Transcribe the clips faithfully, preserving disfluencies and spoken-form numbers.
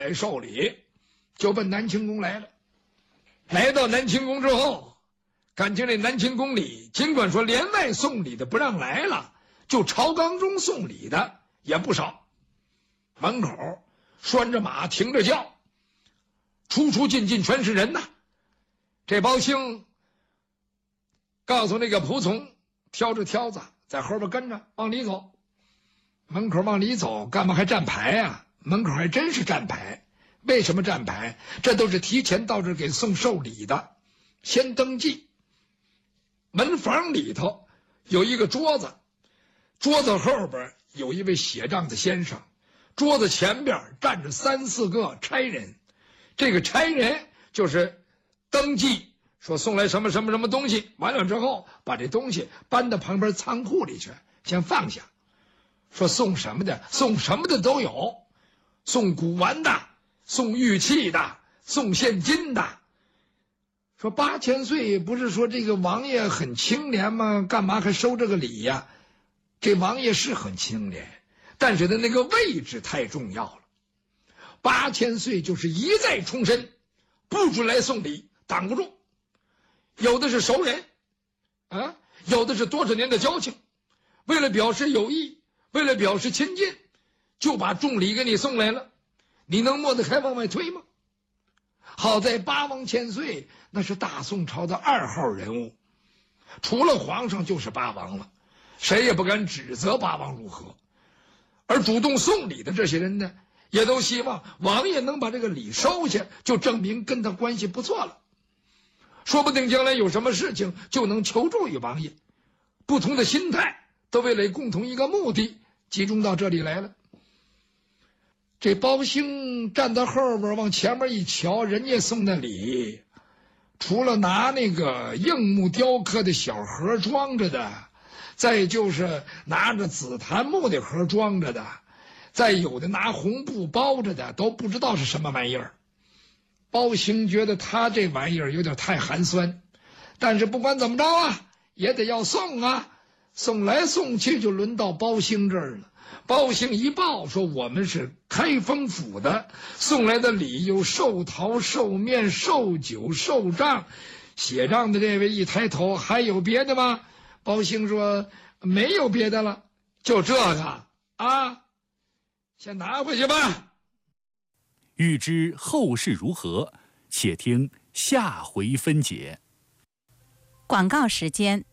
受礼，就奔南清宫来了。来到南清宫之后，感情这南清宫里尽管说帘外送礼的不让来了，就朝纲中送礼的也不少。门口拴着马，停着轿，出出进进全是人呐。这包兴告诉那个仆从，挑着挑子在后边跟着往里走。门口往里走，干嘛还站牌啊？门口还真是站牌。为什么站牌？这都是提前到这给送寿礼的，先登记。门房里头有一个桌子，桌子后边有一位写账的先生，桌子前边站着三四个差人。这个差人就是登记说送来什么什么什么东西，完了之后把这东西搬到旁边仓库里去，先放下。说送什么的，送什么的都有，送古玩的，送玉器的，送现金的。说八千岁不是说这个王爷很清廉吗？干嘛还收这个礼呀？这王爷是很清廉，但是他那个位置太重要了。八千岁就是一再重申，不准来送礼，挡不住。有的是熟人啊，有的是多少年的交情，为了表示友谊，为了表示亲近，就把重礼给你送来了，你能抹得开往外推吗？好在八王千岁那是大宋朝的二号人物，除了皇上就是八王了，谁也不敢指责八王如何。而主动送礼的这些人呢，也都希望王爷能把这个礼收下，就证明跟他关系不错了，说不定将来有什么事情就能求助于王爷。不同的心态都为了共同一个目的集中到这里来了。这包兴站到后边往前面一瞧，人家送的礼除了拿那个硬木雕刻的小盒装着的，再就是拿着紫檀木的盒装着的，再有的拿红布包着的，都不知道是什么玩意儿。包兴觉得他这玩意儿有点太寒酸，但是不管怎么着啊，也得要送啊。送来送去就轮到包兴这儿了。包兴一报说我们是开封府的，送来的礼有寿桃、寿面、寿酒、寿账。写账的这位一抬头，还有别的吗？包兴说没有别的了，就这个啊，先拿回去吧。 欲知后事如何，且听下回分解。 广告时间。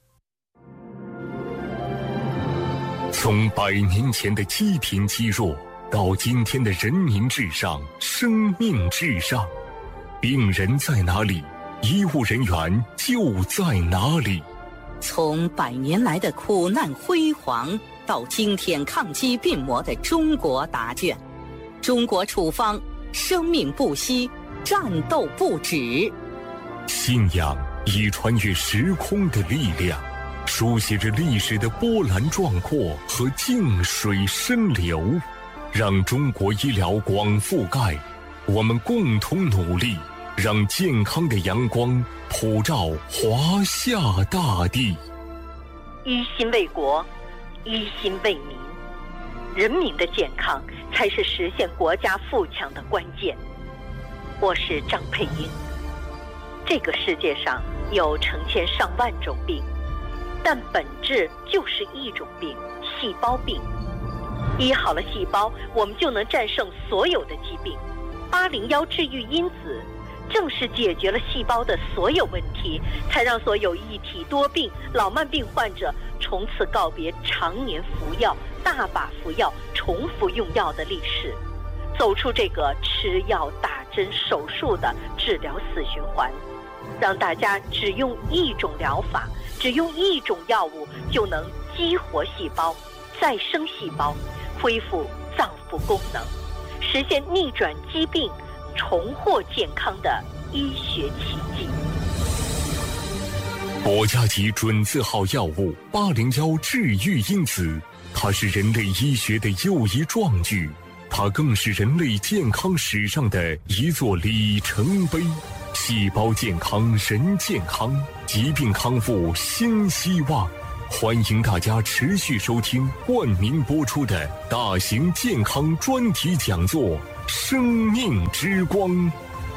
从百年前的积贫积弱，到今天的人民至上、生命至上，病人在哪里，医务人员就在哪里。 从百年来的苦难辉煌，到今天抗击病魔的中国答卷，中国处方，生命不息，战斗不止。 信仰以穿越时空的力量，书写着历史的波澜壮阔和静水深流，让中国医疗广覆盖。我们共同努力，让健康的阳光普照华夏大地。 一心为国，一心为民，人民的健康才是实现国家富强的关键。我是张佩英。这个世界上有成千上万种病，但本质就是一种病，细胞病。医好了细胞，我们就能战胜所有的疾病。八零幺治愈因子正是解决了细胞的所有问题，才让所有一体多病、老慢病患者从此告别常年服药、大把服药、重复用药的历史，走出这个吃药、打针、手术的治疗死循环，让大家只用一种疗法，只用一种药物就能激活细胞、再生细胞，恢复脏腑功能，实现逆转疾病、重获健康的医学奇迹。 国家级准字号药物八零幺治愈因子，它是人类医学的又一壮举，它更是人类健康史上的一座里程碑。细胞健康人健康，疾病康复新希望。欢迎大家持续收听冠名播出的大型健康专题讲座《 生命之光。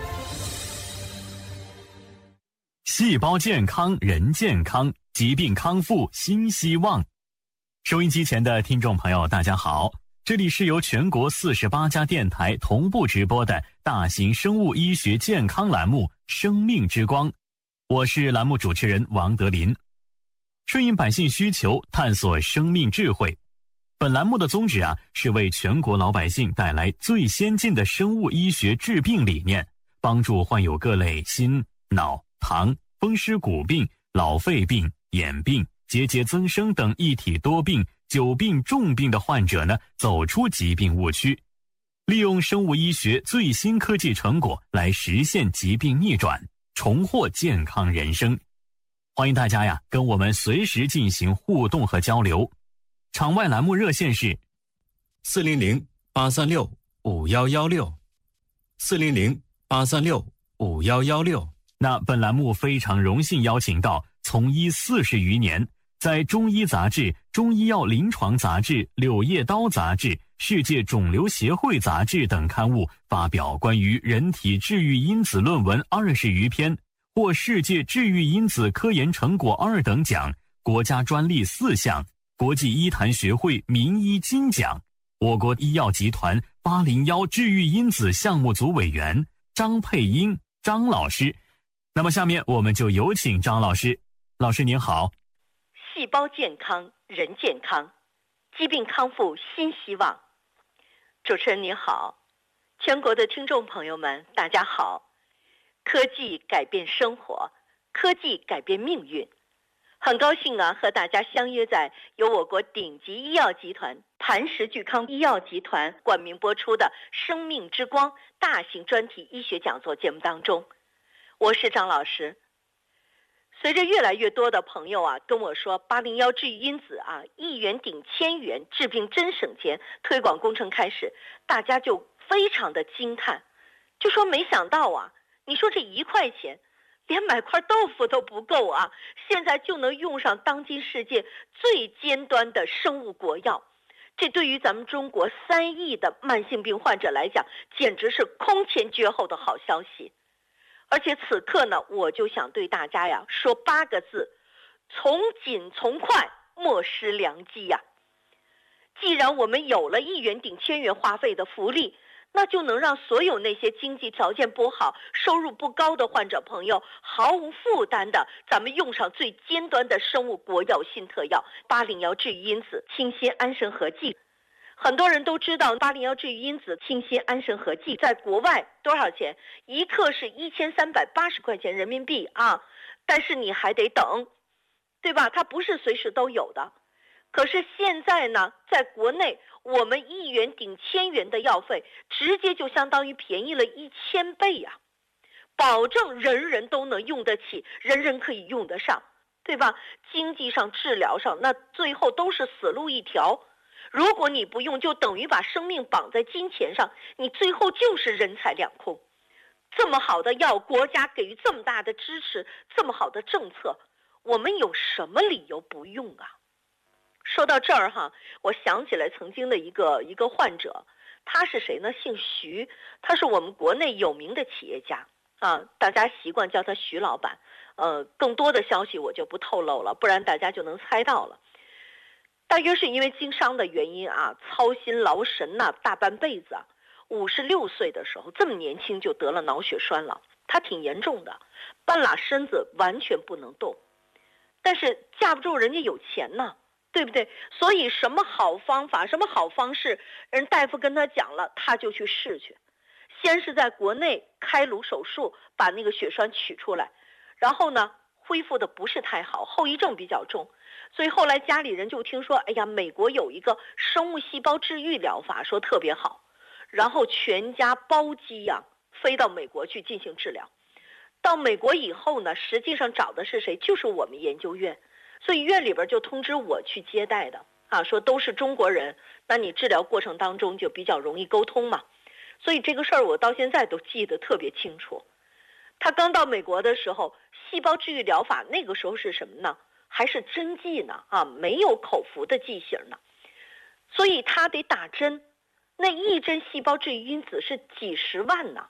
细胞健康，人健康，疾病康复新希望。收音机前的听众朋友，大家好，这里是由全国四十八家电台同步直播的大型生物医学健康栏目《生命之光》，我是栏目主持人王德林。顺应百姓需求，探索生命智慧。本栏目的宗旨啊，是为全国老百姓带来最先进的生物医学治病理念，帮助患有各类心、脑、糖、风湿骨病、老肺病、眼病、结节增生等一体多病、久病重病的患者呢，走出疾病误区，利用生物医学最新科技成果来实现疾病逆转，重获健康人生。欢迎大家呀，跟我们随时进行互动和交流。场外栏目热线是四零零八三六五幺幺六，四零零八三六五幺幺六。那本栏目非常荣幸邀请到从医四十余年，在中医杂志、中医药临床杂志、柳叶刀杂志、世界肿瘤协会杂志等刊物发表关于人体治愈因子论文二十余篇，获世界治愈因子科研成果二等奖，国家专利四项，国际医坛学会名医金奖，我国医药集团八零幺治愈因子项目组委员张佩英张老师。那么下面我们就有请张老师。老师您好。 细胞健康，人健康，疾病康复新希望。主持人您好，全国的听众朋友们大家好。科技改变生活，科技改变命运。很高兴啊，和大家相约在由我国顶级医药集团磐石聚康医药集团冠名播出的《生命之光》大型专题医学讲座节目当中。我是张老师。随着越来越多的朋友啊跟我说八零幺治愈因子啊一元顶千元，治病真省钱，推广工程开始，大家就非常的惊叹，就说没想到啊，你说这一块钱连买块豆腐都不够啊，现在就能用上当今世界最尖端的生物国药，这对于咱们中国三亿的慢性病患者来讲，简直是空前绝后的好消息。而且此刻呢，我就想对大家呀说八个字：从紧从快，莫失良机呀。既然我们有了一元顶千元花费的福利，那就能让所有那些经济条件不好、收入不高的患者朋友毫无负担的，咱们用上最尖端的生物国药新特药八零幺治愈因子清心安神合剂。很多人都知道八零幺治愈因子清心安神合剂在国外多少钱？一克是一千三百八十块钱人民币啊，但是你还得等，对吧？它不是随时都有的。可是现在呢，在国内我们一元顶千元的药费，直接就相当于便宜了一千倍呀、啊，保证人人都能用得起，人人可以用得上，对吧？经济上、治疗上，那最后都是死路一条。如果你不用，就等于把生命绑在金钱上，你最后就是人财两空。这么好的药，国家给予这么大的支持，这么好的政策，我们有什么理由不用啊？说到这儿哈，我想起来曾经的一个一个患者，他是谁呢？姓徐，他是我们国内有名的企业家啊，大家习惯叫他徐老板。呃，更多的消息我就不透露了，不然大家就能猜到了。大约是因为经商的原因啊，操心劳神呐、啊，大半辈子啊，五十六岁的时候这么年轻就得了脑血栓了，他挺严重的，半拉身子完全不能动，但是架不住人家有钱呢，对不对？所以什么好方法，什么好方式，人大夫跟他讲了，他就去试去。先是在国内开颅手术把那个血栓取出来，然后呢恢复的不是太好，后遗症比较重。所以后来家里人就听说，哎呀，美国有一个生物细胞治愈疗法，说特别好，然后全家包机呀、啊、飞到美国去进行治疗。到美国以后呢，实际上找的是谁？就是我们研究院，所以院里边就通知我去接待的啊，说都是中国人，那你治疗过程当中就比较容易沟通嘛。所以这个事儿我到现在都记得特别清楚。他刚到美国的时候，细胞治愈疗法那个时候是什么呢？还是针剂呢啊，没有口服的剂型呢，所以他得打针。 那一针细胞质因子是几十万呢。